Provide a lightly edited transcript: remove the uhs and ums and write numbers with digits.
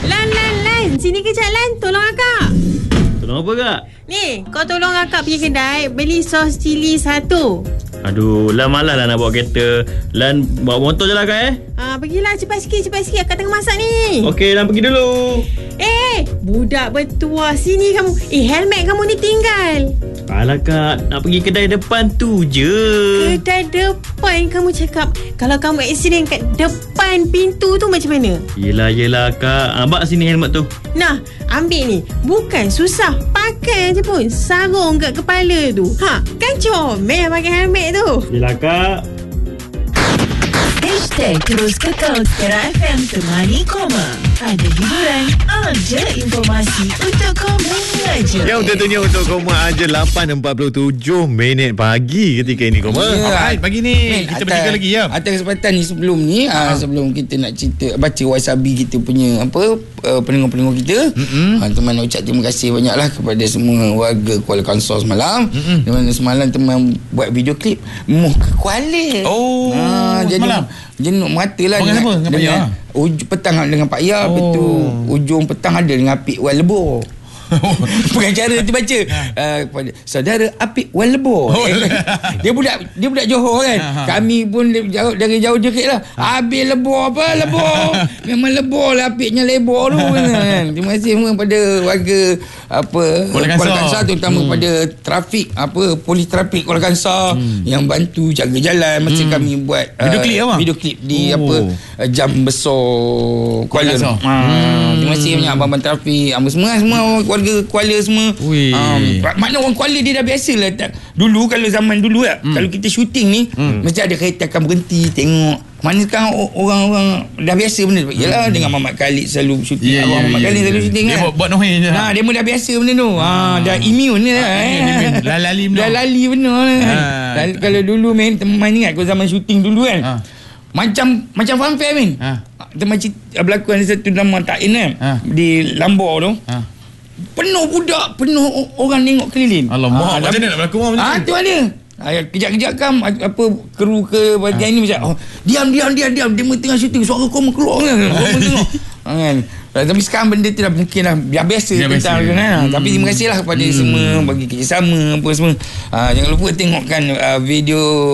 Lan, sini kejap Lan, tolong akak. Tolong apa kak? Ni, kau tolong akak pergi kedai, beli sos cili 1. Aduh, Lan malas lah nak bawa kereta. Lan bawa motor je lah kak Pergilah cepat sikit akak tengah masak ni. Okey, Lan pergi dulu. Budak bertuah, sini kamu. Helmet kamu ni tinggal. Alah kak, nak pergi kedai depan tu je. Kedai depan kamu cakap. Kalau kamu aksiden kat depan pintu tu macam mana? Yelah kak. Bak sini helmet tu. Nah, ambil ni. Bukan susah, pakai je pun. Sarung kat kepala tu. Kan comel pakai helmet tu. Yelah kak. Terus kekal Kera FM Temani Koma. Ada hiburan, ada informasi untuk kau mengajar. Yang tentunya untuk Koma aja 8.47 pagi ketika ini Koma. Alright, pagi ni kita bertiga lagi ya. Atas kesempatan ni sebelum ni sebelum kita nak cerita baca wasabi kita punya pendengar-pendengar kita. Teman nak ucap terima kasih banyaklah kepada semua warga Kuala Kangsar semalam. Di mana semalam teman buat video klip muka Kuala. Jadi semalam jenuk mata lah dengan Pak Ya. Petang dengan Pak Ya, betul. Ujung petang ada dengan Apik Wan Lebor. Pengacara tu baca kepada saudara Apik Wan Lebor. Dia budak Johor kan. Kami pun dari jauh dekat lah. Habis lebor apa lebor. Memang lebor lah, Apiknya lebor tu kan. Terima kasih semua pada warga Kuala Kangsar, terutama pada trafik polis trafik Kuala Kangsar yang bantu jaga jalan masa kami buat video klip di jam besar Kuala. Terima kasih banyak abang-abang trafik, semua warga Kuala semua. Makna orang Kuala dia dah biasa lah. Dulu kalau zaman dulu kalau kita syuting ni mesti ada kereta akan berhenti tengok. Mana sekarang orang-orang dah biasa benda tu. Yelah dengan Muhammad Khalid selalu syuting. Muhammad Khalid selalu syuting kan. Dia buat noise je. Dia pun dah biasa benda tu. Dah immune dah. Dah lali benda kan. Kalau dulu teman ingat kalau zaman syuting dulu kan. Macam fanfare teman berlakon ada satu drama Ta'in kan. Di Lambor tu. Penuh budak, penuh orang tengok keliling. Alamak, macam mana nak berlakon macam tu? Tu ada. Kejap-kejap kan kru ke bahagian ni macam diam dia tengah syuting, suara kau keluar kan. Tapi sekarang benda tu dah mungkin dah biasa kan. Tapi terima kasih lah kepada semua bagi kerjasama apa semua. Jangan lupa tengokkan video